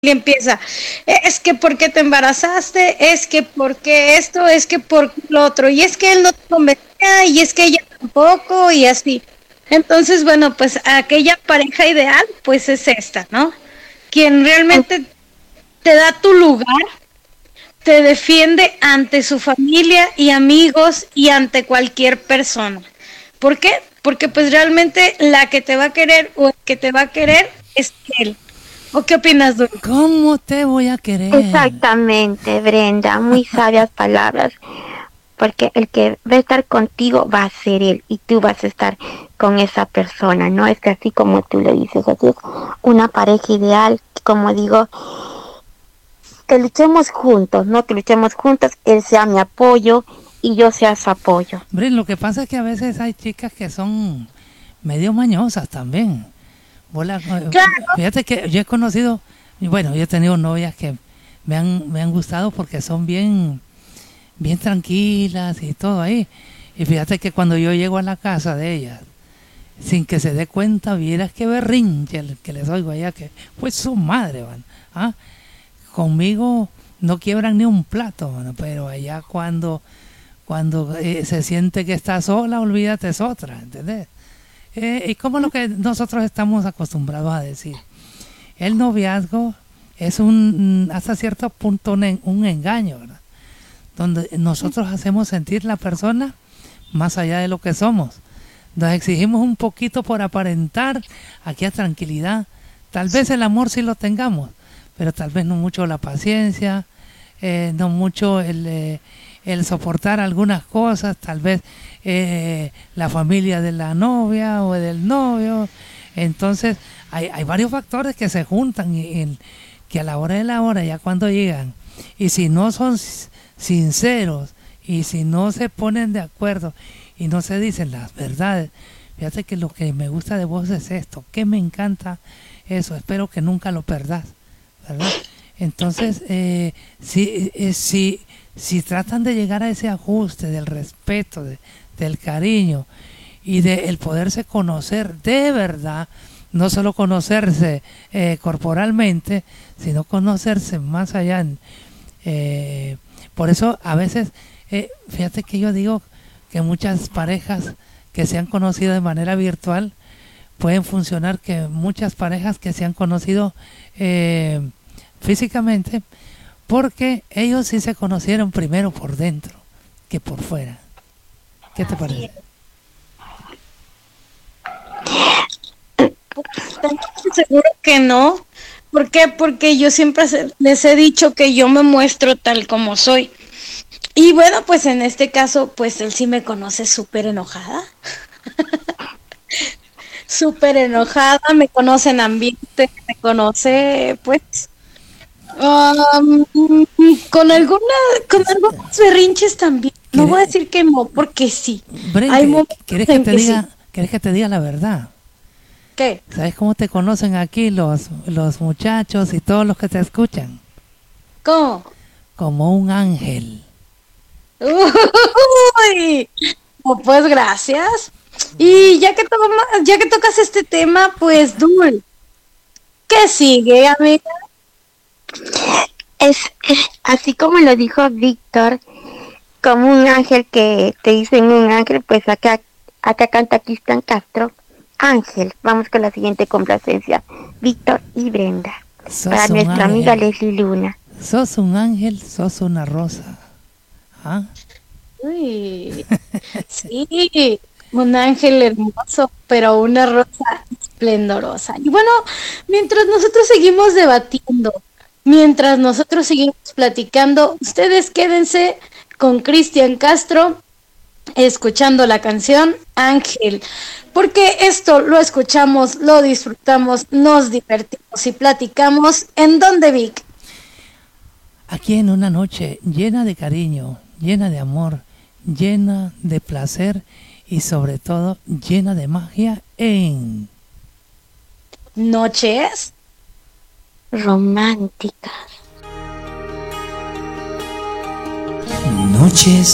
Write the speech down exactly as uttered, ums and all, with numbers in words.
empieza, es que ¿por qué te embarazaste? Es que ¿por qué esto? Es que ¿por qué lo otro? Y es que él no te convencía, y es que ella tampoco, y así. Entonces, bueno, pues aquella pareja ideal, pues es esta, ¿no? Quien realmente te da tu lugar, te defiende ante su familia y amigos y ante cualquier persona. ¿Por qué? Porque pues realmente la que te va a querer o el que te va a querer es él. ¿O qué opinas, Dulce? ¿Cómo te voy a querer? Exactamente, Brenda, muy sabias palabras, porque el que va a estar contigo va a ser él y tú vas a estar con esa persona, ¿no? Es que así como tú lo dices, así es una pareja ideal, como digo, que luchemos juntos, ¿no? Que luchemos juntos, él sea mi apoyo y yo sea su apoyo. Hombre, lo que pasa es que a veces hay chicas que son medio mañosas también. Hola, Claro. fíjate que yo he conocido, bueno, yo he tenido novias que me han, me han gustado porque son bien, bien tranquilas y todo ahí. Y fíjate que cuando yo llego a la casa de ellas, sin que se dé cuenta, vieras que berrinche el que les oigo allá, que pues su madre, van. ¿Ah? Conmigo no quiebran ni un plato, mano, pero allá cuando, cuando eh, se siente que está sola, olvídate, es otra, ¿entendés? Eh, y como lo que nosotros estamos acostumbrados a decir, el noviazgo es un hasta cierto punto un, un engaño, ¿verdad? Donde nosotros hacemos sentir la persona más allá de lo que somos. Nos exigimos un poquito por aparentar aquí a tranquilidad. Tal vez el amor sí lo tengamos, pero tal vez no mucho la paciencia, eh, no mucho el, eh, el soportar algunas cosas, tal vez eh, la familia de la novia o del novio. Entonces hay, hay varios factores que se juntan y, y que a la hora de la hora, ya cuando llegan, y si no son sinceros y si no se ponen de acuerdo y no se dicen las verdades, fíjate que lo que me gusta de vos es esto, que me encanta eso, espero que nunca lo perdás, ¿verdad? Entonces, eh, si, eh, si, si tratan de llegar a ese ajuste del respeto, de, del cariño y de el poderse conocer de verdad, no solo conocerse eh, corporalmente, sino conocerse más allá. Eh, por eso a veces, eh, fíjate que yo digo que muchas parejas que se han conocido de manera virtual pueden funcionar que muchas parejas que se han conocido eh, físicamente, porque ellos sí se conocieron primero por dentro que por fuera. ¿Qué te parece? Seguro que no. ¿Por qué? Porque yo siempre les he dicho que yo me muestro tal como soy. Y bueno, pues en este caso, pues él sí me conoce súper enojada. Súper enojada, me conoce en ambiente, me conoce, pues, um, con alguna, con algunos berrinches también. No voy a decir que no, porque sí. Bren, Hay momentos ¿quieres que en te que diga, sí. quieres que te diga la verdad? ¿Qué? ¿Sabes cómo te conocen aquí los, los muchachos y todos los que te escuchan? ¿Cómo? Como un ángel. Uy, oh, pues gracias. Y ya que, toma, ya que tocas este tema, pues Dul, ¿qué sigue, amiga? Es, es así como lo dijo Víctor, como un ángel que te dicen un ángel, pues acá, acá canta Cristian Castro, Ángel. Vamos con la siguiente complacencia, Víctor y Brenda, Sos para un nuestra ángel. amiga Leslie Luna. Sos un ángel, sos una rosa. ¿Ah? Uy, sí, un ángel hermoso, pero una rosa esplendorosa. Y bueno, mientras nosotros seguimos debatiendo, mientras nosotros seguimos platicando, ustedes quédense con Cristian Castro escuchando la canción Ángel, porque esto lo escuchamos, lo disfrutamos, nos divertimos y platicamos. ¿En dónde, Vic? Aquí en una noche llena de cariño, llena de amor, llena de placer y sobre todo llena de magia en Noches Románticas. Noches